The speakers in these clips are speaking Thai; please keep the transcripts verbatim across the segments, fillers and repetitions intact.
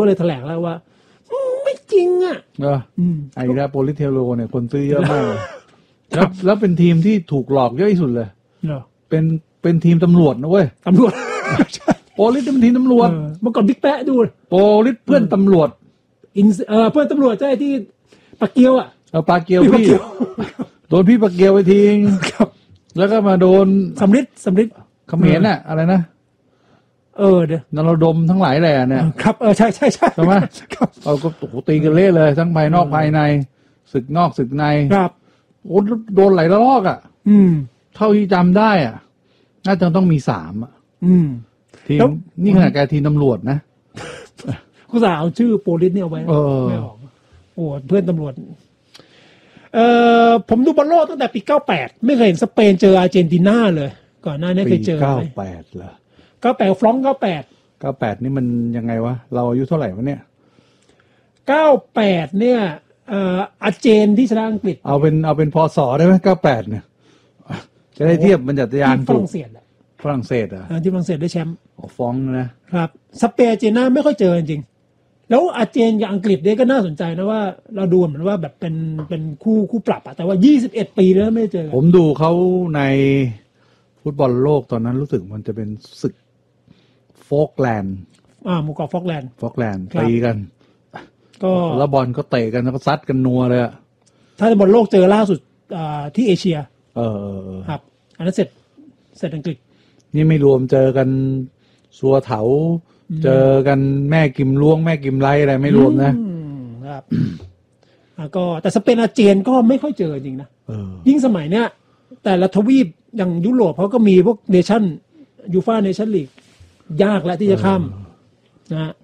ก็เลยแถลงแล้วว่าไม่จริงอ่ะเออไอ้แล้วโปลิเทโลเนี่ยคนซื้อเยอะมากเลยแล้วแล้วเป็นทีมที่ถูกหลอกเยอะที่สุดเลยเป็นเป็นทีมตำรวจนะเว้ยตำรวจโปลิสเป็นทีมตำรวจเมื่อก่อนบิ๊กแปะดูโปลิสเพื่อนตำรวจอินเออเพื่อนตำรวจใช่ที่ปากเกียวอ่ะเออปากเกียวพี่โดนพี่ปากเกียวไปทีครับแล้วก็มาโดนสำริดสำริดเขมรน่ะอะไรนะเออเดี๋ยวนรดมทั้งหลายแหละเนี่ยครับเออใช่ใช่ใช่ใช่ไหมครับเอาก็โอ้โหตีกันเละเลยทั้งภายนอกภายในศึกนอกศึกในครับโอ้โดนหลายระลอกอ่ะอืมเท่าที่จำได้อ่ะน่าจะต้องมีสามอ่ะอืมทีมนี่ขนาดแกทีมตำรวจนะกูสาวเอาชื่อโปลิสเนี่ยไว้ไม่ออกโอ้เพื่อนตำรวจเอ่อผมดูบอลโลกตั้งแต่ปีเก้าแปดไม่เคยเห็นสเปนเจออาร์เจนตินาเลยก่อนหน้านี้เคยเจอปีเก้าแปดเหรอเก้าแปดฟรองก์เก้าแปดเก้าแปดนี่มันยังไงวะเราอายุเท่าไหร่วะเนี่ยเก้าแปดเนี่ยเอ่ออาร์เจนที่ชนะอังกฤษเอาเป็นเอาเป็นพศได้ไหมเก้าแปดเนี่ยจะได้เทียบมันจัดยานฝรั่งเศสฝรั่งเศสอ่ะที่ฝรั่งเศสได้แชมป์ฟ้องนะครับสเปนอาร์เจนตินาไม่ค่อยเจอจริงแล้วอาร์เจนกับอังกฤษเนี่ยก็น่าสนใจนะว่าเราดูเหมือนว่าแบบเป็นเป็นคู่คู่ปรับอะแต่ว่ายี่สิบเอ็ดปีแล้วไม่เจอผมดูเขาในฟุตบอลโลกตอนนั้นรู้สึกมันจะเป็นศึกโฟกแลนด์อ่าหมู่เกาะฟอกแลนด์ฟอกแลนด์ตีกันก็แล้วบอลก็เตะกันแล้วก็ซัดกันนัวเลยอะถ้าบอลโลกเจอล่าสุดอ่าที่เอเชียเออครับอันนั้นเสร็จเสร็จอังกฤษนี่ไม่รวมเจอกันซัวเถาเจอกันแม่กิมล้วงแม่กิมไลอะไรไม่รวมนะครับก็แต่สเปนอาร์เจนก็ไม่ค่อยเจอจริงนะยิ่งสมัยเนี้ยแต่ละทวีปอย่างยุโรปเขาก็มีพวกเนชั่นยูฟ่าเนชั่นลีกยากแล้วที่จะข้ามนะฮะ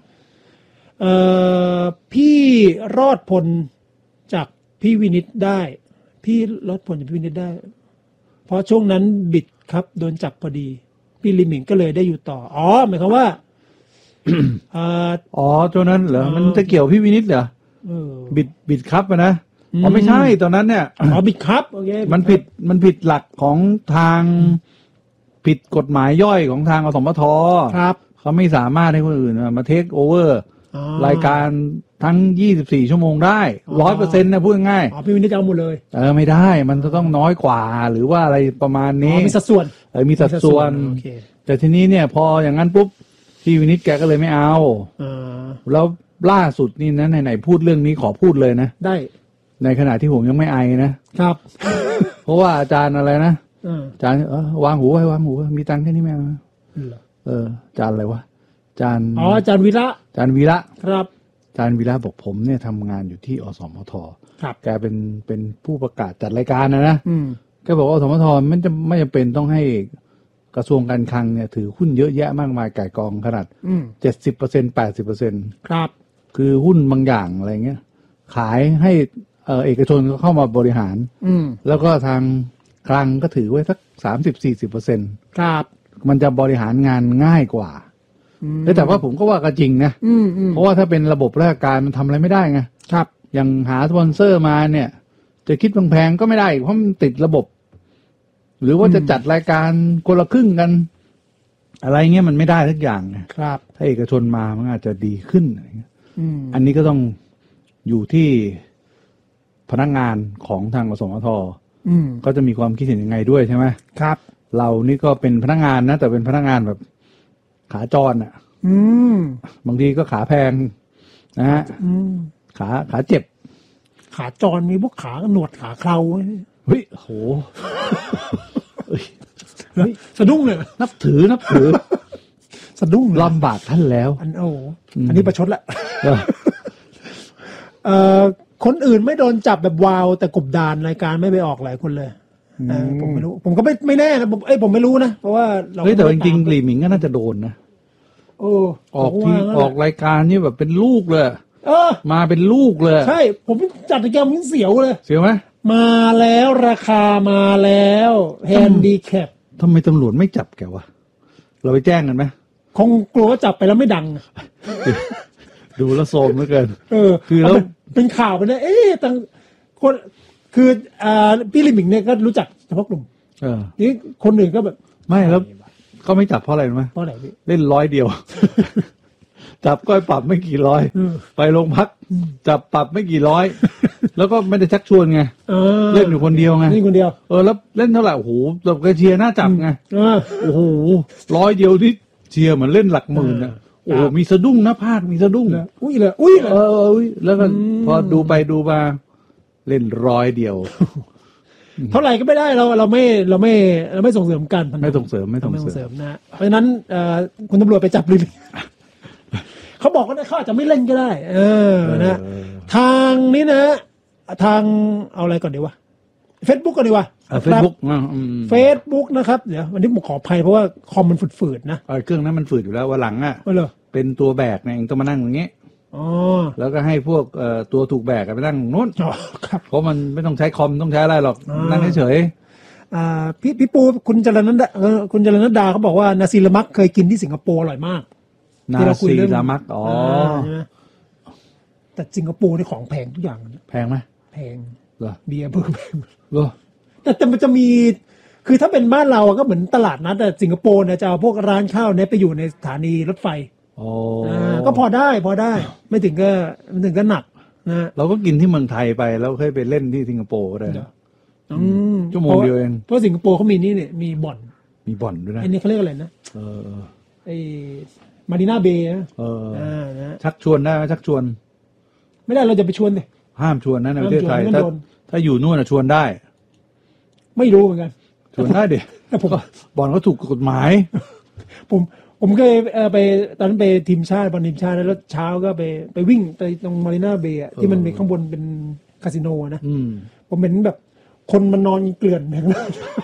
พี่รอดพ้นจากพี่วินิตได้พี่รอดพ้นจากพี่วินิตได้เพราะช่วงนั้นบิดครับโดนจับพอดีพี่ลิมิงก็เลยได้อยู่ต่ออ๋อหมายความว่าอ๋อตัวนั้นเหรอมันจะเกี่ยวพี่วินิตเหรอบิดบิดครับนะอ๋อไม่ใช่ตอนนั้นเนี่ยอ๋อบิดครับโอเคมันผิดมันผิดหลักของทางผิดกฎหมายย่อยของทางอสมทครับเขาไม่สามารถให้คนอื่นมาเทคโอเวอร์รายการทั้งยี่สิบสี่ชั่วโมงได้ ร้อยเปอร์เซ็นต์ นะพูดง่ายอ๋อพี่วินิตเอาหมดเลยเออไม่ได้มันจะต้องน้อยกว่าหรือว่าอะไรประมาณนี้มีสัดส่วนเออมีสัดส่วนแต่ทีนี้เนี่ยพออย่างนั้นปุ๊บพี่วินิตแกก็เลยไม่เอาแล้วล่าสุดนี่นะไหนๆพูดเรื่องนี้ขอพูดเลยนะได้ในขณะที่ผมยังไม่ไอนะครับเพราะว่าอาจารย์อะไรนะอาจารย์เออวางหูไว้วางหูมีตังค์แค่นี้ไหมเอออาจารย์อะไรวะอาจารย์อ๋ออาจารย์วีระอาจารย์วีระครับอาจารย์วีระบอกผมเนี่ยทำงานอยู่ที่อสมทครับแกเป็นเป็นผู้ประกาศจัดรายการนะนะแกบอกว่าอสมทมันจะไม่จำเป็นต้องให้กระทรวงการคลังเนี่ยถือหุ้นเยอะแยะมากมายก่ายกองขนาดเจ็ดสิบเปอร์เซ็นต์แปดสิบเปอร์เซ็นต์ครับคือหุ้นบางอย่างอะไรเงี้ยขายให้เอ่อเอกชนเข้ามาบริหารแล้วก็ทางคลังก็ถือไว้สักสามสิบสี่สิบเปอร์เซ็นต์ครับมันจะบริหารงานง่ายกว่าแต่ว่าผมก็ว่าก็จริงนะเพราะว่าถ้าเป็นระบบราชการมันทำอะไรไม่ได้ไงครับอย่างหาสปอนเซอร์มาเนี่ยจะคิดแพงๆก็ไม่ได้เพราะมันติดระบบหรือว่าจะจัดรายการคนละครึ่งกันอะไรเงี้ยมันไม่ได้ทุกอย่างนะครับถ้าเอกชนมามันอาจจะดีขึ้นอะไรเงี้ยอันนี้ก็ต้องอยู่ที่พนักงานของทางกสมทก็จะมีความคิดเห็นยังไงด้วยใช่ไหมครับเรานี่ก็เป็นพนักงานนะแต่เป็นพนักงานแบบขาจรอ่ะบางทีก็ขาแพงนะฮะขาขาเจ็บขาจรมีพวกขาหนวดขาเคราเฮ้ยโหสะดุ้งเลยนับถือนับถือสะดุ้งลำบากท่านแล้วอันโอ้อันนี้ประชดละเอ่อคนอื่นไม่โดนจับแบบวาวแต่กบดานรายการไม่ไปออกหลายคนเลยผมไม่รู้ผมก็ไม่ไม่แน่นะผมเอ้ยผมไม่รู้นะเพราะว่าเราแต่จริงๆหลีหมิงก็น่าจะโดนนะโอ้ออกที่ออกรายการนี่แบบเป็นลูกเลยเออมาเป็นลูกเลยใช่ผมจัดรายการมันเสียวเลยเสียวไหมมาแล้วราคามาแล้วแฮนดีแคปทำไมตำรวจไม่จับแกวะเราไปแจ้งกันไหมคงกลัวว่าจับไปแล้วไม่ดังดูแล้วโซมเหลือเกินเออคือแล้วเป็นข่าวไปนะเอ๊ะตั้งคนคืออ่าพี่ลิมิงเนี่ยก็รู้จักเฉพาะกลุ่มเออนี่คนอื่นก็แบบไม่แล้วเขาไม่จับเพราะอะไรรู้ไหมเพราะอะไรพี่เล่นร้อยเดียวจับก็ปรับไม่กี่ร้อยไปโรงพักจับปรับไม่กี่ร้อยแล้วก็ไม่ได้ชักชวนไงเล่นอยู่คนเดียวไงเล่นคนเดียวเออแล้วเล่นเท่าไหร่โอ้โหแบบกระเชียร์หน้าจับไงโอ้โหร้อยเดียวที่เชียร์เหมือนเล่นหลักหมื่นนะโอ้มีสะดุ้งนะพลาดมีสะดุ้งอุ้ยเลยอุ้ยเอออุ้ยแล้วก็พอดูไปดูมาเล่นร้อยเดียวเท่าไหร่ก็ไม่ได้เราเราไม่เราไม่เราไม่ส่งเสริมการพนันไม่ส่งเสริมไม่ส่งเสริมนะเพราะฉะนั้นคุณตำรวจไปจับเลยเขาบอกว่าเขาอาจจะไม่เล่นก็ได้เออนะทางนี้นะทางเอาอะไรก่อนดีวะ Facebook ก่อนดีวะ Facebook เฟซบุ๊กนะครับเดี๋ยววันนี้ผมขออภัยเพราะว่าคอมมันฝืดๆนะเครื่องนั้นมันฝืดอยู่แล้วว่าหลังอ่ะเป็นตัวแบกเนี่ยเองต้องมานั่งอย่างงี้อ๋อแล้วก็ให้พวกเอ่อตัวถูกแบกไปนั่งนู้นเพราะมันไม่ต้องใช้คอมต้องใช้อะไรหรอกนั่งเฉยๆอ่าพี่พี่ปูคุณจรณัฐเออคุณจรณัฐดาเขาบอกว่านาซีลามักเคยกินที่สิงคโปร์อร่อยมากนาซีลามักอ๋อแต่สิงคโปร์นี่ของแพงทุกอย่างแพงไหมแพงเหรอเบียร์เพิ่มแพงเหรอแต่แต่มันจะมีคือถ้าเป็นบ้านเราก็เหมือนตลาดนัดแต่สิงคโปร์เนี่ยจะเอาพวกร้านข้าวเนี่ยไปอยู่ในสถานีรถไฟอ๋อก็พอได้พอได้ไม่ถึงก็ไม่ถึงก็หนักนะเราก็กินที่เมืองไทยไปแล้วเคยไปเล่นที่สิงคโปร์ได้ชั่วโมงเดียวเองเพราะสิงคโปร์เขามีนี่เนี่ยมีบ่อนมีบ่อนด้วยนะไอ้นี่เขาเรียกอะไรนะเออไอ้มารีนาเบย์นะเออชักชวนได้ไหมชักชวนไม่ได้เราจะไปชวนเลยห้ามชวนนะในประเทศไทยถ้าถ้าอยู่นู่นนะชวนได้ไม่รู้เหมือนกันชวนได้เดี๋ยวแต่ผมบ่อนก็ถูกกฎหมายผมผมเคยไปตอนนั้นไปทีมชาติบอลทีมชาติแล้วเช้าก็ไปไปวิ่งไปตรงมารีนาเบย์ที่มันมีข้างบนเป็นคาสิโนนะผมเห็นแบบคนมันนอนเกลื่อนอย่างนั้น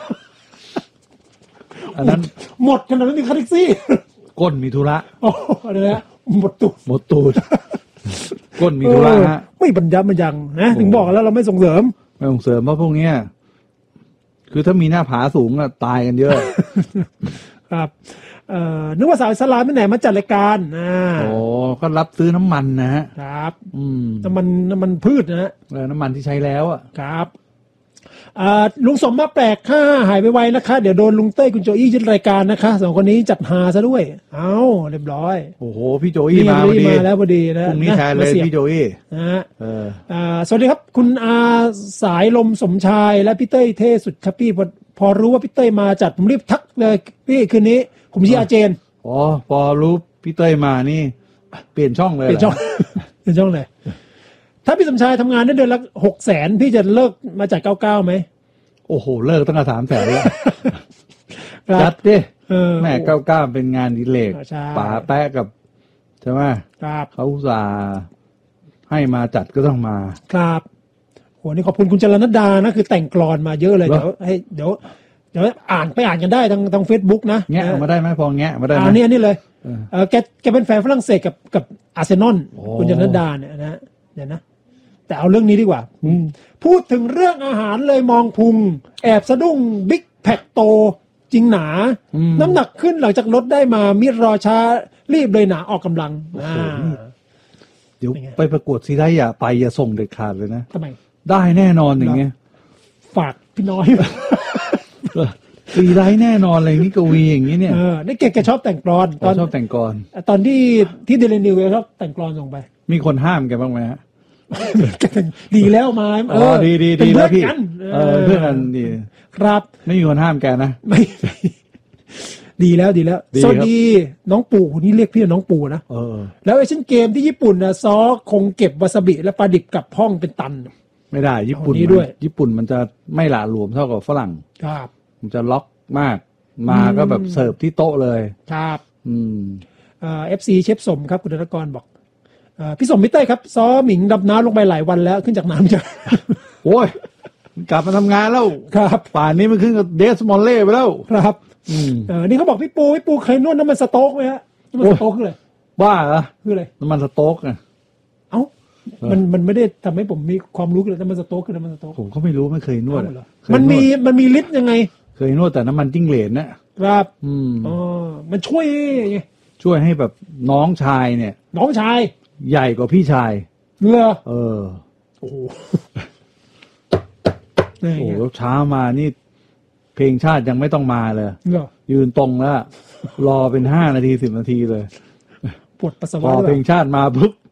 อันนั้นหมดขนาดนั้นมีคาแท็กซี่ก้นมีธุระอ๋ออะไรนะหมดตูดหมดตูดก้นมีธุระฮะไม่บรรยับมันยังนะถึงบอกแล้วเราไม่ส่งเสริมไม่ส่งเสริมเพราะพวกเนี้ยคือถ้ามีหน้าผาสูงอะตายกันเยอะครับเอ่อนึกว่าสาวอิสลามที่ไหนมาจัดรายการอ่าโอ้ก็รับซื้อน้ำมันนะฮะครับอืมน้ำมันน้ำมันพืชนะฮะเออน้ำมันที่ใช้แล้วอ่ะครับอ่าลุงสมมาแปลกค่าหายไปไวนะคะเดี๋ยวโดนลุงเต้ยคุณโจอี้ยึดรายการนะคะสองคนนี้จัดหาซะด้วยเอ้าเรียบร้อยโอ้โหพี่โจอี้มาพอดีมาแล้วพอดีนะพรุ่งนี้แทนเลยพี่โจอี้นะฮะเอออ่าสวัสดีครับคุณอาสายลมสมชายและพี่เต้ยเท่สุดครับพี่พอพอรู้ว่าพี่เต้ยมาจัดผมรีบทักเลยพี่คืนนี้ผมชื่ออาเจนอ๋อพอรู้พี่เต้ยมานี่เปลี่ยนช่องเลยเปลี่ยนช่องเปลี่ยนช่องเลยถ้าพี่สมชายทำงานได้เดือนละหกแสนพี่จะเลิกมาจัดเก้าเก้าไหมโอ้โหเลิกตั้งแต่สามแสนแล้วจัดดิแม่เก้าเก้าเป็นงานดิเลกป๋าแป๊ะกับใช่ไหมครับเขาอุตส่าห์ให้มาจัดก็ต้องมาครับโหนี่ขอบคุณคุณจรณัฐดานะคือแต่งกลอนมาเยอะเลยเดี๋ยวให้เดี๋ยวเดี๋ยวอ่านไปอ่านกันได้ทางทางเฟซบุ๊กนะแงะมาได้ไหมพอแงะมาได้ไหมอันนี้อันนี้เลยเออแกแกเป็นแฟนฝรั่งเศสกับกับอาร์เซนอลคุณจรณัฐดาเนี่ยนะเดี๋ยวนะแต่เอาเรื่องนี้ดีกว่าพูดถึงเรื่องอาหารเลยมองพุงแอบสะดุ้งบิ๊กแพคโตจริงหนาน้ำหนักขึ้นหลังจากลดได้มามิรอช้ารีบเลยหนาออกกำลังเดี๋ยวไปประกวดซีได้อย่าไปอย่าส่งเด็ดขาดเลยนะทำไมได้แน่นอนอย่างเงี้ยฝากพี่น้อยซีได้แน่นอนอะไรนี่กวีอย่างนี้เนี่ยเออนี่แกแกชอบแต่งกลอนตอนชอบแต่งกลอนตอนที่ที่เดลินิวเขาแต่งกลอนส่งไปมีคนห้ามแกบ้างไหมฮะดีแล้วมาเออดีดีดีแล้วพี่เออเพื่อนกันดีครับไม่มีคนห้ามแกนะไม่ดีแล้วดีแล้วสวัสดีน้องปู่คนนี้เรียกพี่น้องปู่นะเออแล้วเอเชียนเกมที่ญี่ปุ่นนะซอคงเก็บวาซาบิและปลาดิบกับห้องเป็นตันไม่ได้ญี่ปุ่นด้วยญี่ปุ่นมันจะไม่หละหลวมเท่ากับฝรั่งครับมันจะล็อกมากมาก็แบบเสิร์ฟที่โต๊ะเลยครับอืมเอ่อเอฟซีเชฟสมครับคุณธนกรบอกพี่สมมิเต้ครับซ้อหมิงดำน้ำลงไปหลายวันแล้วขึ้นจากน้ำจะโอ้ยกลับมาทำงานแล้วครับป่านนี้มันขึ้นกับเดสมอลเล่ไปแล้วครับอืมเออนี่เขาบอกพี่ปูพี่ปูเคยนวดน้ำมันสโต๊กไหมฮะน้ำมันสโต๊กคืออะไรบ้าเหรอคืออะไรน้ำมันสโต๊กอ่ะเอ้ามันมันไม่ได้ทำให้ผมมีความรู้เลยน้ำมันสโต๊กคือน้ำมันสโต๊กผมก็ไม่รู้ไม่เคยนวดมันมีมันมีฤทธิ์ยังไงเคยนวดแต่น้ำมันจิ้งเหลนนะครับอืมอ๋อมันช่วยช่วยให้แบบน้องชายเนี่ยน้องชายใหญ่กว่าพี่ชายเหรอเออโอ้โหโอ้โหเช้ามานี่เพลงชาติยังไม่ต้องมาเลยยืนตรงแล้วรอเป็นห้านาทีสิบนาทีเลยปวดปัสสาพวะอด้วยเพลงชาติมาปุ๊บ